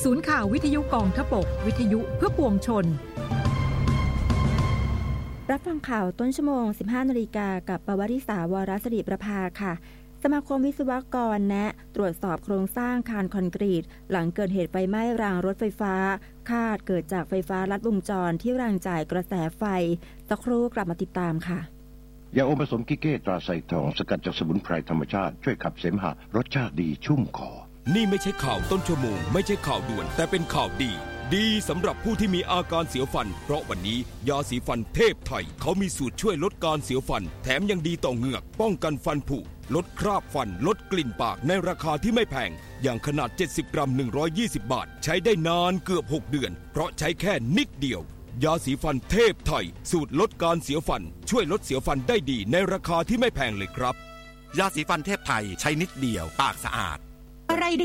ศูนย์ข่าววิทยุกองทพบกวิทยุเพื่อปวงชนรับฟังข่าวต้นชั่วโมง 15:00 น.กับปวริษาวรศิริประภาค่ะสมาคมวิศวกรแนะตรวจสอบโครงสร้างคานคอนกรีตหลังเกิดเหตุไฟไหม้รางรถไฟฟ้าคาดเกิดจากไฟฟ้าลัดวงจรที่รางจ่ายกระแสไฟสักครู่กลับมาติดตามค่ะยาอมผสมกิเก้ตราไซทองสกัดจากสมุนไพรธรรมชาติช่วยขับเสมหะรสชาติดีชุ่มคอนี่ไม่ใช่ข่าวต้นชั่วโมงไม่ใช่ข่าวด่วนแต่เป็นข่าวดีสำหรับผู้ที่มีอาการเสียวฟันเพราะวันนี้ยาสีฟันเทพไทยเขามีสูตรช่วยลดการเสียวฟันแถมยังดีต่อเหงือกป้องกันฟันผุลดคราบฟันลดกลิ่นปากในราคาที่ไม่แพงอย่างขนาด70 กรัม120 บาทใช้ได้นานเกือบ6 เดือนเพราะใช้แค่นิดเดียวยาสีฟันเทพไทยสูตรลดการเสียวฟันช่วยลดเสียวฟันได้ดีในราคาที่ไม่แพงเลยครับยาสีฟันเทพไทยใช้นิดเดียวปากสะอาดอะไร